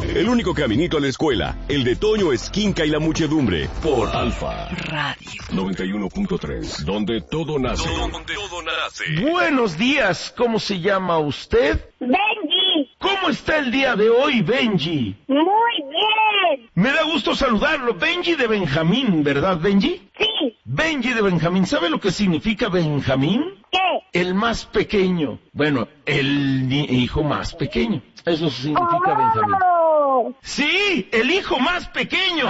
El único caminito a la escuela, el de Toño Esquinca y la muchedumbre, por Alfa Radio 91.3, donde todo nace. Buenos días, ¿cómo se llama usted? Benji. ¿Cómo está el día de hoy, Benji? Muy bien. Me da gusto saludarlo. Benji de Benjamín, ¿verdad, Benji? Sí. Benji de Benjamín, ¿sabe lo que significa Benjamín? ¿Qué? El más pequeño. Bueno, el hijo más pequeño. Eso significa Benjamín. Sí, el hijo más pequeño.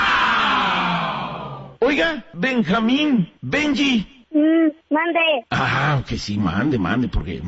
Oiga, Benjamín, Benji. Mande. Que sí, mande, porque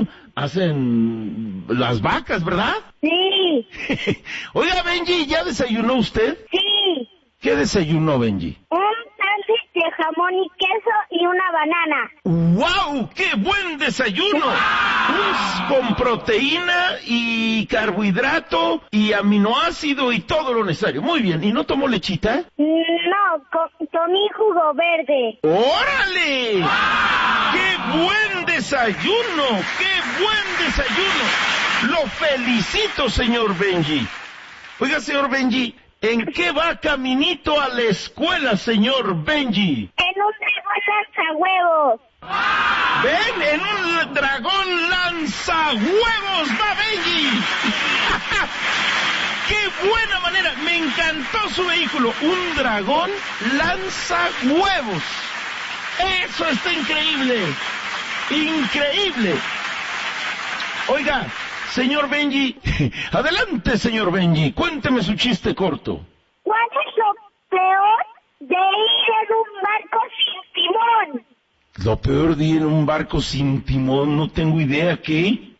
hacen las vacas, ¿verdad? Sí. Oiga, Benji, ¿ya desayunó usted? Sí. ¿Qué desayunó, Benji? Un sándwich de jamón y queso y una banana. ¡Wow! ¡Qué buen desayuno! Con proteína y carbohidrato y aminoácido y todo lo necesario. Muy bien. ¿Y no tomó lechita? No, comí jugo verde. ¡Órale! ¡Qué buen desayuno! ¡Qué buen desayuno! ¡Lo felicito, señor Benji! Oiga, señor Benji, ¿en qué va caminito a la escuela, señor Benji? En un dragón lanzahuevos. ¡Ven! ¡En un dragón lanzahuevos va Benji! ¡Qué buena manera! Me encantó su vehículo. Un dragón lanzahuevos. ¡Eso está increíble! ¡Increíble! Oiga, señor Benji, adelante, señor Benji, cuénteme su chiste corto. ¿Cuál es lo peor de ir en un barco sin timón? Lo peor de ir en un barco sin timón, no tengo idea, ¿qué?